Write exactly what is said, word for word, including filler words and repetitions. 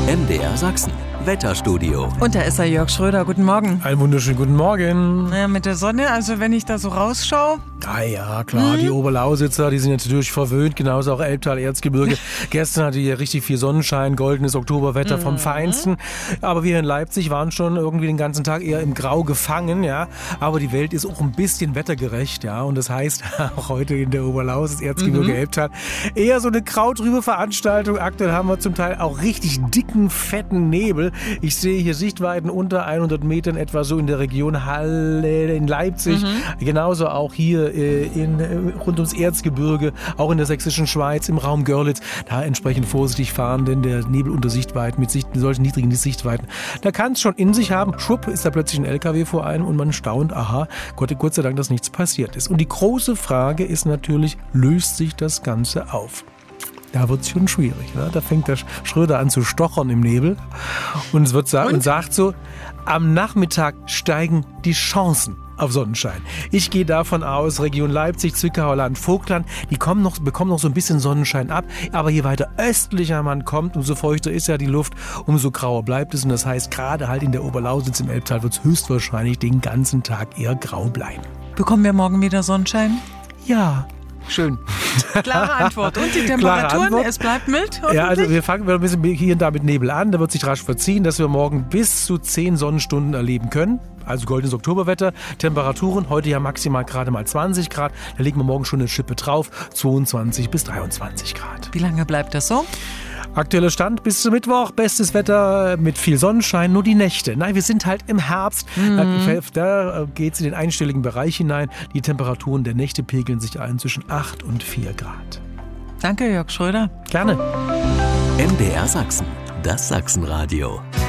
M D R Sachsen, Wetterstudio. Und da ist er, Jörg Schröder. Guten Morgen. Einen wunderschönen guten Morgen. Naja, mit der Sonne, also wenn ich da so rausschaue. Ah ja, klar, hm. die Oberlausitzer, die sind natürlich verwöhnt, genauso auch Elbtal, Erzgebirge. Gestern hatte hier richtig viel Sonnenschein, goldenes Oktoberwetter mhm. vom Feinsten. Aber wir in Leipzig waren schon irgendwie den ganzen Tag eher im Grau gefangen, ja. Aber die Welt ist auch ein bisschen wettergerecht, ja. Und das heißt, auch heute in der Oberlausitz, Erzgebirge, mhm. Elbtal, eher so eine grautrübe Veranstaltung. Aktuell haben wir zum Teil auch richtig dicken, fetten Nebel. Ich sehe hier Sichtweiten unter hundert Metern, etwa so in der Region Halle in Leipzig. Mhm. Genauso auch hier in, rund ums Erzgebirge, auch in der sächsischen Schweiz, im Raum Görlitz. Da entsprechend vorsichtig fahren, denn der Nebel unter Sichtweiten mit Sicht, solchen niedrigen Sichtweiten, da kann es schon in sich haben. Schwupp, ist da plötzlich ein L K W vor einem und man staunt, aha, Gott, Gott sei Dank, dass nichts passiert ist. Und die große Frage ist natürlich, löst sich das Ganze auf? Da wird es schon schwierig. Ne? Da fängt der Schröder an zu stochern im Nebel und, es wird sa- und? und sagt so, am Nachmittag steigen die Chancen auf Sonnenschein. Ich gehe davon aus, Region Leipzig, Zwickau, Land, Vogtland, die kommen noch, bekommen noch so ein bisschen Sonnenschein ab. Aber je weiter östlicher man kommt, umso feuchter ist ja die Luft, umso grauer bleibt es. Und das heißt, gerade halt in der Oberlausitz im Elbtal wird es höchstwahrscheinlich den ganzen Tag eher grau bleiben. Bekommen wir morgen wieder Sonnenschein? Ja. Schön. Klare Antwort. Und die Temperaturen? Es bleibt mild, ja, also wir fangen ein bisschen hier und da mit Nebel an. Der wird sich rasch verziehen, dass wir morgen bis zu zehn Sonnenstunden erleben können. Also goldenes Oktoberwetter. Temperaturen heute ja maximal gerade mal zwanzig Grad. Da legen wir morgen schon eine Schippe drauf. zweiundzwanzig bis dreiundzwanzig Grad. Wie lange bleibt das so? Aktueller Stand bis zum Mittwoch, bestes Wetter mit viel Sonnenschein, nur die Nächte. Nein, wir sind halt im Herbst, mhm. da, da geht es in den einstelligen Bereich hinein. Die Temperaturen der Nächte pegeln sich ein zwischen acht und vier Grad. Danke, Jörg Schröder. Gerne. M D R Sachsen, das Sachsenradio.